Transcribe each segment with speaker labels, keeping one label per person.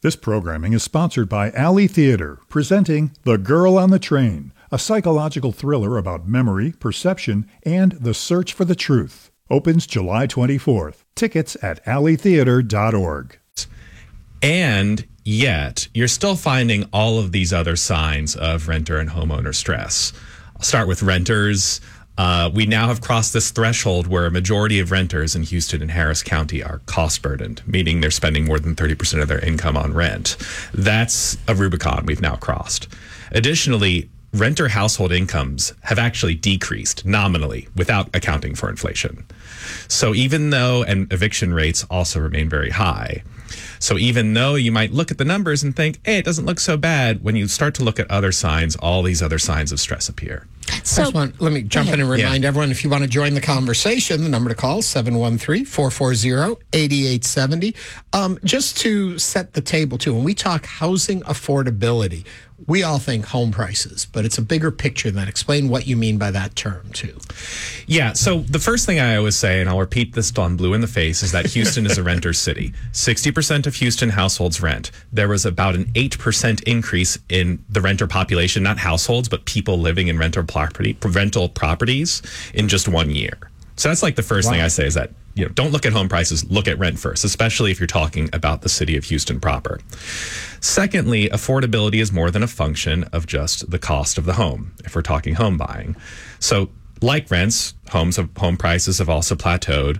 Speaker 1: This programming is sponsored by Alley Theater, presenting The Girl on the Train, a psychological thriller about memory, perception, and the search for the truth. Opens July 24th. Tickets at alleytheater.org.
Speaker 2: And yet, you're still finding all of these other signs of renter and homeowner stress. I'll start with renters. We now have crossed this threshold where a majority of renters in Houston and Harris County are cost burdened, meaning they're spending more than 30% of their income on rent. That's a Rubicon we've now crossed. Additionally, renter household incomes have actually decreased nominally without accounting for inflation. So even though, and eviction rates also remain very high. So even though you might look at the numbers and think, hey, it doesn't look so bad, when you start to look at other signs, all these other signs of stress appear.
Speaker 3: So let me jump in and remind everyone, if you want to join the conversation, the number to call is 713-440-8870. Just to set the table, too, when we talk housing affordability, we all think home prices, but it's a bigger picture than that. Explain what you mean by that term, too.
Speaker 2: Yeah, so the first thing I always say, and I'll repeat this till I'm blue in the face, is that Houston is a renter's city. 60% of Houston households rent. There was about an 8% increase in the renter population, not households, but people living in rental properties in just 1 year. So that's like the first thing I say is that, don't look at home prices, look at rent first, especially if you're talking about the city of Houston proper. Secondly, affordability is more than a function of just the cost of the home, if we're talking home buying. So like rents, home prices have also plateaued,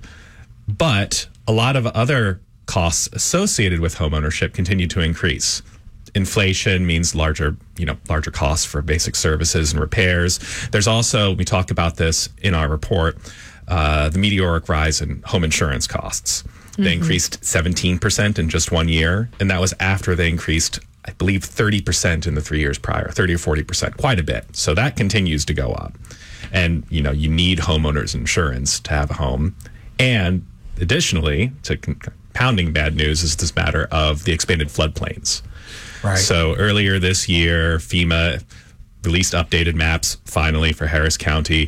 Speaker 2: but a lot of other costs associated with home ownership continue to increase. Inflation means larger costs for basic services and repairs. There's also, we talk about this in our report, the meteoric rise in home insurance costs. They increased 17% in just 1 year, and that was after they increased, I believe, 30% in the 3 years prior, 30 or 40%, quite a bit. So that continues to go up. And, you need homeowners insurance to have a home. And additionally, to compounding bad news is this matter of the expanded floodplains. Right. So earlier this year, FEMA released updated maps finally for Harris County.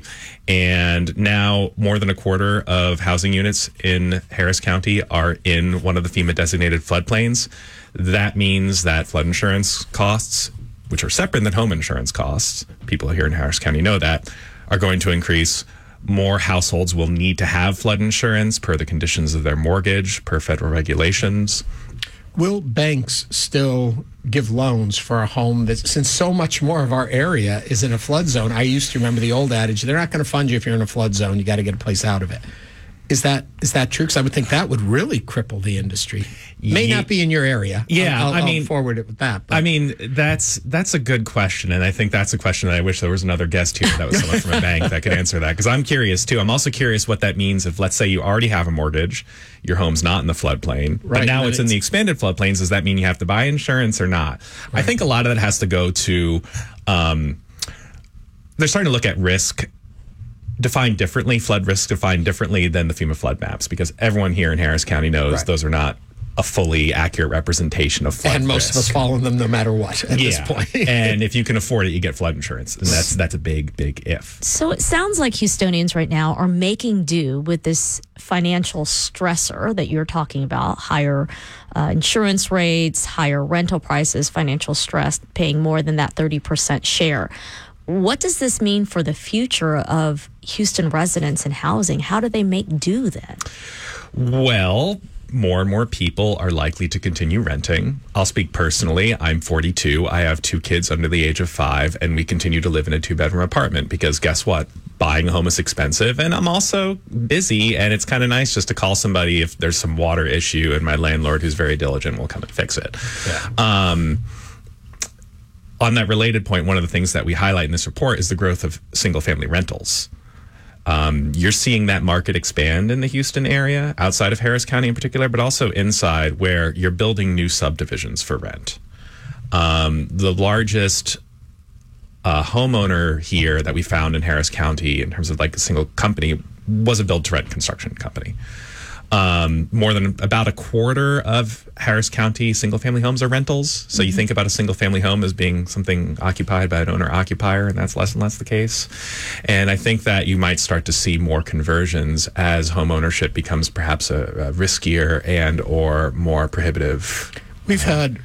Speaker 2: And now more than a quarter of housing units in Harris County are in one of the FEMA designated floodplains. That means that flood insurance costs, which are separate than home insurance costs, people here in Harris County know that, are going to increase. More households will need to have flood insurance per the conditions of their mortgage, per federal regulations.
Speaker 3: Will banks still give loans for a home that, since so much more of our area is in a flood zone? I used to remember the old adage, they're not going to fund you if you're in a flood zone. You got to get a place out of it. Is that true? Because I would think that would really cripple the industry. May not be in your area.
Speaker 2: Yeah,
Speaker 3: I'll forward it with that. But.
Speaker 2: I mean, that's a good question, and I think that's a question that I wish there was another guest here that was someone from a bank that could answer that, because I'm curious, too. I'm also curious what that means if, let's say, you already have a mortgage, your home's not in the floodplain, right, but now it's in the expanded floodplains. Does that mean you have to buy insurance or not? Right. I think a lot of that has to go to they're starting to look at risk defined differently, flood risk defined differently than the FEMA flood maps, because everyone here in Harris County knows those are not a fully accurate representation of flood
Speaker 3: and most
Speaker 2: risk.
Speaker 3: of us follow them no matter what at this point.
Speaker 2: And if you can afford it, you get flood insurance, and that's a big if.
Speaker 4: So it sounds like Houstonians right now are making do with this financial stressor that you're talking about: higher insurance rates, higher rental prices, financial stress, paying more than that 30% share. What does this mean for the future of Houston residents and housing? How do they make do then?
Speaker 2: Well, more and more people are likely to continue renting. I'll speak personally. I'm 42. I have 2 kids under the age of 5, and we continue to live in a 2-bedroom apartment because guess what? Buying a home is expensive, and I'm also busy, and it's kind of nice just to call somebody if there's some water issue, and my landlord, who's very diligent, will come and fix it. Yeah. On that related point, one of the things that we highlight in this report is the growth of single-family rentals. You're seeing that market expand in the Houston area, outside of Harris County in particular, but also inside, where you're building new subdivisions for rent. The largest homeowner here that we found in Harris County in terms of like a single company was a build-to-rent construction company. More than about a quarter of Harris County single-family homes are rentals. So you think about a single-family home as being something occupied by an owner-occupier, and that's less and less the case. And I think that you might start to see more conversions as home ownership becomes perhaps a riskier and or more prohibitive.
Speaker 3: We've had